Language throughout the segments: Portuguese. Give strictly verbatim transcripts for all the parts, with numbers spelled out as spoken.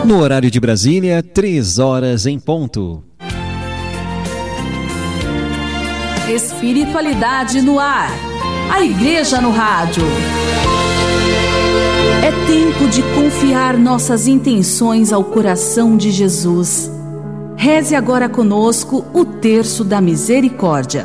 No horário de Brasília, três horas em ponto. Espiritualidade no ar. A Igreja no rádio. É tempo de confiar nossas intenções ao coração de Jesus. Reze agora conosco o Terço da Misericórdia.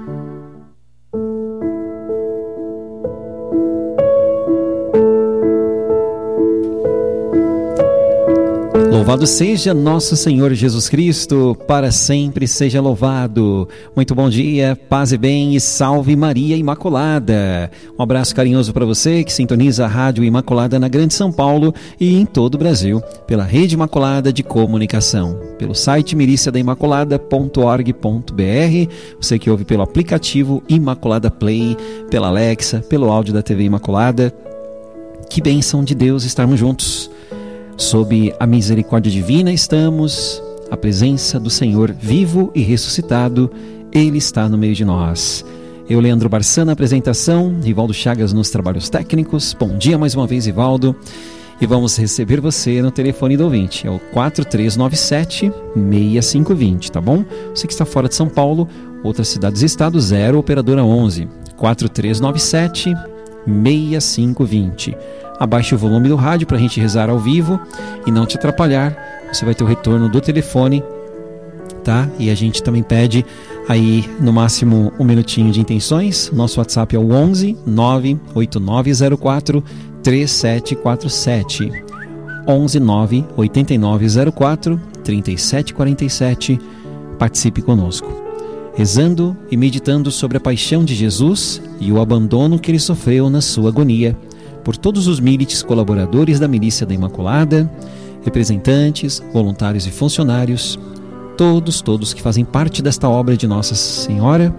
Louvado seja nosso Senhor Jesus Cristo, para sempre seja louvado. Muito bom dia, paz e bem e salve Maria Imaculada. Um abraço carinhoso para você que sintoniza a Rádio Imaculada na Grande São Paulo e em todo o Brasil, pela Rede Imaculada de Comunicação, pelo site milícia da imaculada ponto org ponto br, você que ouve pelo aplicativo Imaculada Play, pela Alexa, pelo áudio da T V Imaculada. Que bênção de Deus estarmos juntos. Sob a misericórdia divina estamos, a presença do Senhor vivo e ressuscitado, Ele está no meio de nós. Eu, Leandro Barçan, na apresentação, Rivaldo Chagas nos trabalhos técnicos. Bom dia mais uma vez, Rivaldo. E vamos receber você no telefone do ouvinte, é o quatro três nove sete, seis cinco dois zero, tá bom? Você que está fora de São Paulo, outras cidades e estados, zero, operadora onze, quatro três nove sete, seis cinco dois zero. Abaixe o volume do rádio para a gente rezar ao vivo e não te atrapalhar. Você vai ter o retorno do telefone, tá? E a gente também pede aí no máximo um minutinho de intenções. Nosso WhatsApp é o onze, nove oito nove zero quatro, três sete quatro sete. onze, nove oito nove zero quatro, três sete quatro sete. Participe conosco. Rezando e meditando sobre a paixão de Jesus e o abandono que ele sofreu na sua agonia, por todos os milites colaboradores da Milícia da Imaculada, representantes, voluntários e funcionários, todos, todos que fazem parte desta obra de Nossa Senhora,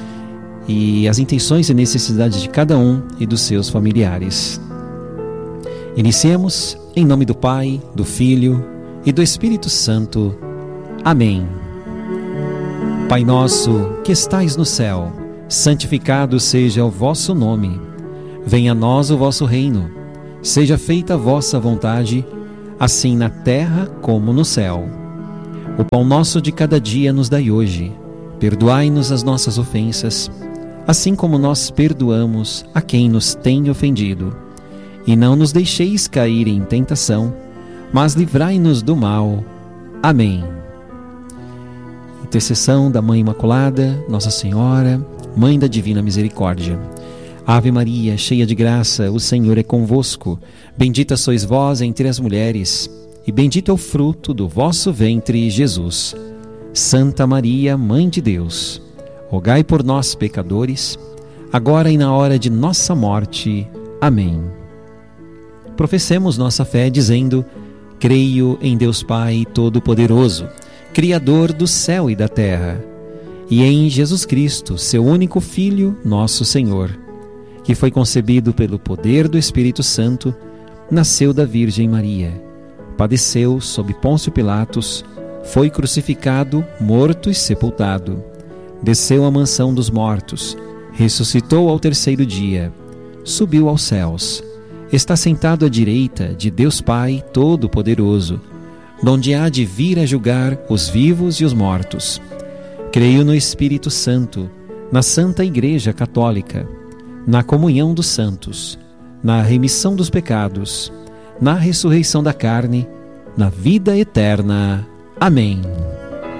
e as intenções e necessidades de cada um e dos seus familiares. Iniciemos em nome do Pai, do Filho e do Espírito Santo. Amém. Pai nosso, que estais no céu, santificado seja o vosso nome. Venha a nós o vosso reino, seja feita a vossa vontade, assim na terra como no céu. O pão nosso de cada dia nos dai hoje, perdoai-nos as nossas ofensas, assim como nós perdoamos a quem nos tem ofendido. E não nos deixeis cair em tentação, mas livrai-nos do mal. Amém. Intercessão da Mãe Imaculada, Nossa Senhora, Mãe da Divina Misericórdia. Ave Maria, cheia de graça, o Senhor é convosco. Bendita sois vós entre as mulheres, e bendito é o fruto do vosso ventre, Jesus. Santa Maria, Mãe de Deus, rogai por nós, pecadores, agora e na hora de nossa morte. Amém. Professemos nossa fé dizendo: creio em Deus Pai Todo-Poderoso, Criador do céu e da terra, e em Jesus Cristo, seu único Filho, nosso Senhor, que foi concebido pelo poder do Espírito Santo, nasceu da Virgem Maria, padeceu sob Pôncio Pilatos, foi crucificado, morto e sepultado, desceu à mansão dos mortos, ressuscitou ao terceiro dia, subiu aos céus, está sentado à direita de Deus Pai Todo-Poderoso, donde há de vir a julgar os vivos e os mortos. Creio no Espírito Santo, na Santa Igreja Católica, na comunhão dos santos, na remissão dos pecados, na ressurreição da carne, na vida eterna. Amém.